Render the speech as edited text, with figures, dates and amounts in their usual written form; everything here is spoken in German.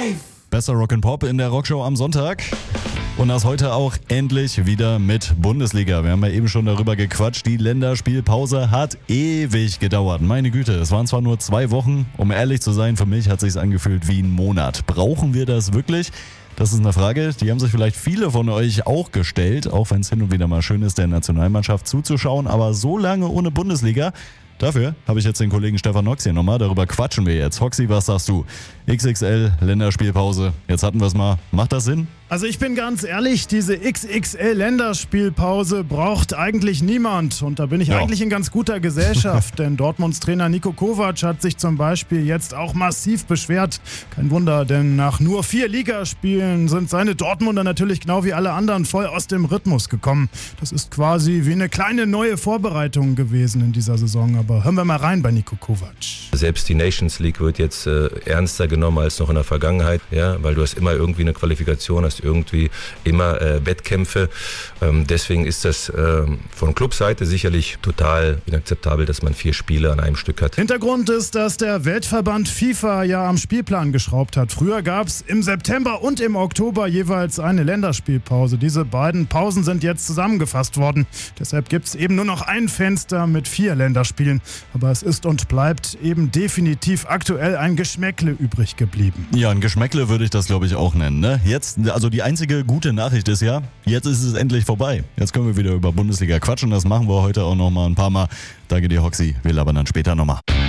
Bester Rock'n'Pop in der Rockshow am Sonntag. Und das heute auch endlich wieder mit Bundesliga. Wir haben ja eben schon darüber gequatscht. Die Länderspielpause hat ewig gedauert. Meine Güte, es waren zwar nur 2 Wochen. Um ehrlich zu sein, für mich hat es sich angefühlt wie ein Monat. Brauchen wir das wirklich? Das ist eine Frage, die haben sich vielleicht viele von euch auch gestellt. Auch wenn es hin und wieder mal schön ist, der Nationalmannschaft zuzuschauen. Aber so lange ohne Bundesliga... Dafür habe ich jetzt den Kollegen Stefan Hoxi nochmal. Darüber quatschen wir jetzt. Hoxi, was sagst du? XXL, Länderspielpause. Jetzt hatten wir es mal. Macht das Sinn? Also ich bin ganz ehrlich, diese XXL-Länderspielpause braucht eigentlich niemand. Und da bin ich eigentlich in ganz guter Gesellschaft. Denn Dortmunds Trainer Niko Kovac hat sich zum Beispiel jetzt auch massiv beschwert. Kein Wunder, denn nach nur 4 Ligaspielen sind seine Dortmunder natürlich genau wie alle anderen voll aus dem Rhythmus gekommen. Das ist quasi wie eine kleine neue Vorbereitung gewesen in dieser Saison. Aber hören wir mal rein bei Niko Kovac. Selbst die Nations League wird jetzt ernster genommen als noch in der Vergangenheit, ja, weil du hast immer irgendwie eine Qualifikation, hast irgendwie immer Wettkämpfe. Deswegen ist das von Clubseite sicherlich total inakzeptabel, dass man 4 Spiele an einem Stück hat. Hintergrund ist, dass der Weltverband FIFA ja am Spielplan geschraubt hat. Früher gab es im September und im Oktober jeweils eine Länderspielpause. Diese beiden Pausen sind jetzt zusammengefasst worden. Deshalb gibt es eben nur noch ein Fenster mit 4 Länderspielen. Aber es ist und bleibt eben definitiv aktuell ein Geschmäckle übrig geblieben. Ja, ein Geschmäckle würde ich das, glaube ich, auch nennen. Ne? Jetzt, also die einzige gute Nachricht ist ja, jetzt ist es endlich vorbei. Jetzt können wir wieder über Bundesliga quatschen. Das machen wir heute auch noch mal ein paar Mal. Danke dir, Hoxi. Wir labern dann später nochmal.